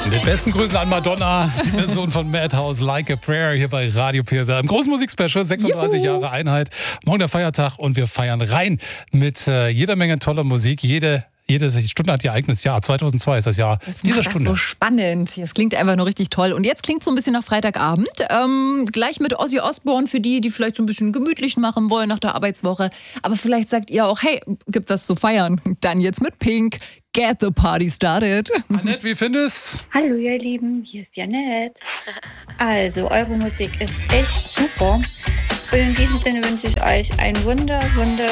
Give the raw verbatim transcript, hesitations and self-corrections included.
Mit besten Grüßen an Madonna, der Sohn von Madhouse, Like a Prayer, hier bei Radio P S R. Im großen Musikspecial, sechsunddreißig Juhu. Jahre Einheit. Morgen der Feiertag und wir feiern rein mit äh, jeder Menge toller Musik. Jede Jede Stunde hat ihr eigenes Jahr. zweitausendzwei ist das Jahr das dieser macht Stunde. Das so spannend. Das klingt einfach nur richtig toll. Und jetzt klingt es so ein bisschen nach Freitagabend. Ähm, gleich mit Ozzy Osbourne für die, die vielleicht so ein bisschen gemütlich machen wollen nach der Arbeitswoche. Aber vielleicht sagt ihr auch, hey, gibt das zu feiern? Dann jetzt mit Pink. Get the party started. Annette, wie findest du? Hallo ihr Lieben, hier ist Janette. Also, eure Musik ist echt super. Und in diesem Sinne wünsche ich euch ein wunder, wunder